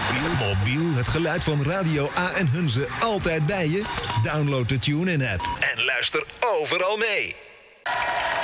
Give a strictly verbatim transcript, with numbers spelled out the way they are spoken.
Mobiel, mobiel, het geluid van Radio A en Hunze altijd bij je? Download de TuneIn app en luister overal mee.